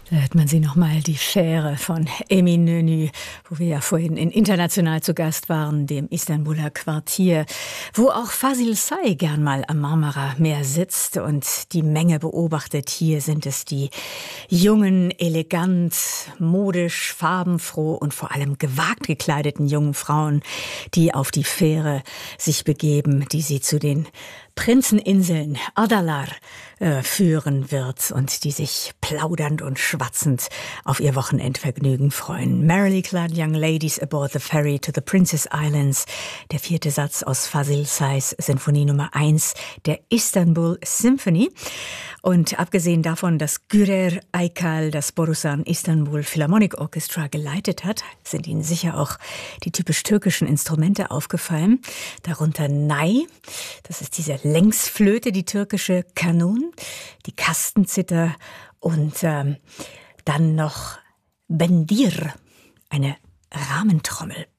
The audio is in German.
Da hört man sie nochmal, die Fähre von Emin Önü, wo wir ja vorhin in International zu Gast waren, dem Istanbuler Quartier, wo auch Fasil Say gern mal am Marmara-Meer sitzt und die Menge beobachtet. Hier sind es die jungen, elegant, modisch, farbenfroh und vor allem gewagt gekleideten jungen Frauen, die auf die Fähre sich begeben, die sie zu den Prinzeninseln Adalar führen wird und die sich plaudernd und schwatzend auf ihr Wochenendvergnügen freuen. Merrily clad young ladies aboard the ferry to the Princess Islands. Der 4. Satz aus Fasil Says Sinfonie Nummer 1 der Istanbul Symphony. Und abgesehen davon, dass Gürer Aykal das Borusan Istanbul Philharmonic Orchestra geleitet hat, sind Ihnen sicher auch die typisch türkischen Instrumente aufgefallen. Darunter Ney, das ist diese Längsflöte, die türkische Kanun, die Kastenzither und dann noch Bendir, eine Rahmentrommel.